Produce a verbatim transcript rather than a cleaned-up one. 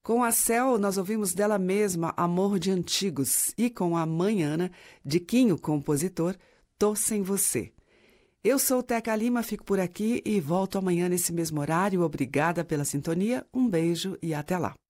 Com a Cel, nós ouvimos dela mesma Amor de Antigos e com a mãe Ana, de Quinho, compositor, Tô Sem Você. Eu sou Teca Lima, fico por aqui e volto amanhã nesse mesmo horário. Obrigada pela sintonia, um beijo e até lá.